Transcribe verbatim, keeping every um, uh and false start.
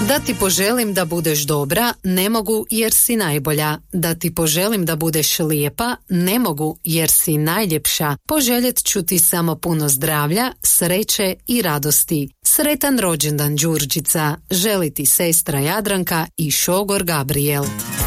Da ti poželim da budeš dobra, ne mogu jer si najbolja. Da ti poželim da budeš lijepa, ne mogu jer si najljepša. Poželjet ću ti samo puno zdravlja, sreće i radosti. Sretan rođendan, Đurđica. Želi ti sestra Jadranka i šogor Gabriel.